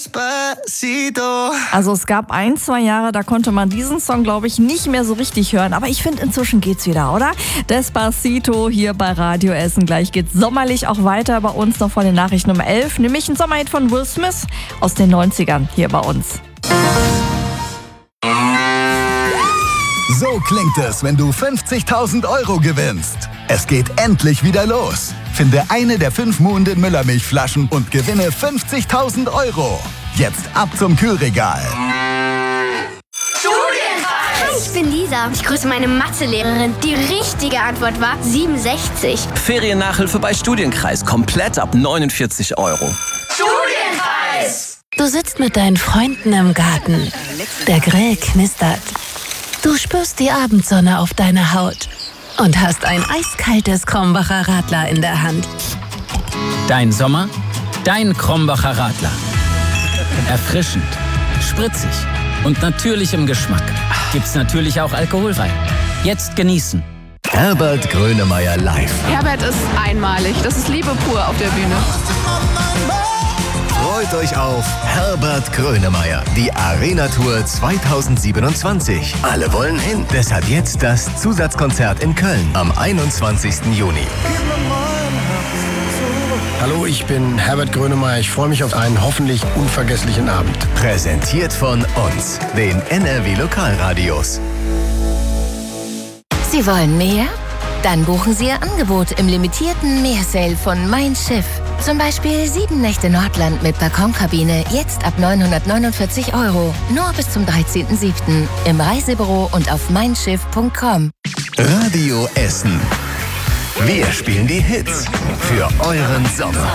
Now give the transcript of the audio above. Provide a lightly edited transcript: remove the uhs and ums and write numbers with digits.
Also es gab 1-2 Jahre, da konnte man diesen Song, glaube ich, nicht mehr so richtig hören. Aber ich finde, inzwischen geht's wieder, oder? Despacito hier bei Radio Essen. Gleich geht's sommerlich auch weiter bei uns noch vor den Nachrichten um 11. Nämlich ein Sommerhit von Will Smith aus den 90ern hier bei uns. So klingt es, wenn du 50.000 Euro gewinnst. Es geht endlich wieder los. Finde eine der 5 Muhnden Müllermilchflaschen und gewinne 50.000 Euro. Jetzt ab zum Kühlregal. Hi, ich bin Lisa. Ich grüße meine Mathelehrerin. Die richtige Antwort war 67. Feriennachhilfe bei Studienkreis. Komplett ab 49 Euro. Studienkreis! Du sitzt mit deinen Freunden im Garten. Der Grill knistert. Du spürst die Abendsonne auf deiner Haut und hast ein eiskaltes Krombacher Radler in der Hand. Dein Sommer, dein Krombacher Radler. Erfrischend, spritzig und natürlich im Geschmack. Gibt's natürlich auch alkoholfrei. Jetzt genießen. Herbert Grönemeyer live. Herbert ist einmalig. Das ist Liebe pur auf der Bühne. Freut euch auf Herbert Grönemeyer, die Arena-Tour 2027. Alle wollen hin. Deshalb jetzt das Zusatzkonzert in Köln am 21. Juni. Hallo, ich bin Herbert Grönemeyer. Ich freue mich auf einen hoffentlich unvergesslichen Abend. Präsentiert von uns, den NRW Lokalradios. Sie wollen mehr? Dann buchen Sie Ihr Angebot im limitierten Meersale von Mein Schiff. Zum Beispiel 7 Nächte Nordland mit Balkonkabine, jetzt ab 949 Euro. Nur bis zum 13.07. im Reisebüro und auf meinschiff.com. Radio Essen. Wir spielen die Hits für euren Sommer.